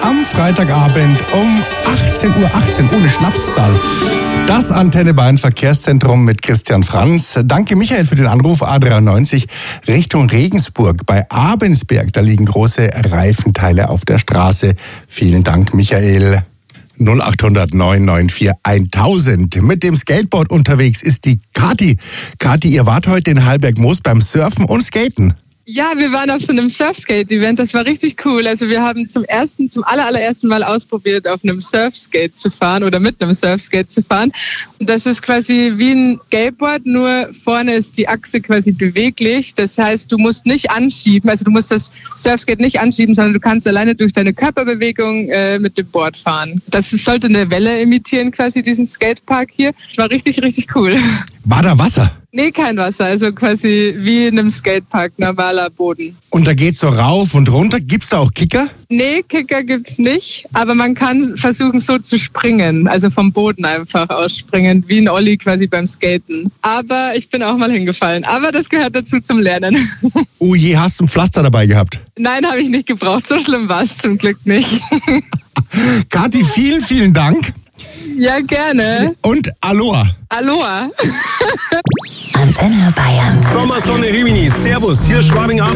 am Freitagabend um 18:18 Uhr ohne Schnapszahl. Das Antenne Bayern Verkehrszentrum mit Christian Franz. Danke Michael für den Anruf. A93 Richtung Regensburg bei Abensberg. Da liegen große Reifenteile auf der Straße. Vielen Dank Michael. 0800 994 1000. Mit dem Skateboard unterwegs ist die Kathi. Kathi, ihr wart heute in Hallberg-Moos beim Surfen und Skaten. Ja, wir waren auf so einem Surfskate-Event, das war richtig cool. Also wir haben zum allerersten Mal ausprobiert, auf einem Surfskate zu fahren oder mit einem Surfskate zu fahren. Und das ist quasi wie ein Skateboard, nur vorne ist die Achse quasi beweglich. Das heißt, du musst nicht anschieben, also du musst das Surfskate nicht anschieben, sondern du kannst alleine durch deine Körperbewegung mit dem Board fahren. Das sollte eine Welle imitieren, quasi diesen Skatepark hier. Das war richtig, richtig cool. War da Wasser? Nee, kein Wasser, also quasi wie in einem Skatepark, normaler Boden. Und da geht's so rauf und runter. Gibt's da auch Kicker? Nee, Kicker gibt's nicht, aber man kann versuchen so zu springen, also vom Boden einfach ausspringen, wie ein Olli quasi beim Skaten. Aber ich bin auch mal hingefallen, aber das gehört dazu zum Lernen. Oh je, hast du ein Pflaster dabei gehabt? Nein, habe ich nicht gebraucht, so schlimm war es zum Glück nicht. Kathi, vielen, vielen Dank. Ja, gerne. Und Aloha. Aloha. Antenne Bayern. Sommersonne Rimini, Servus, hier Schwabing ab.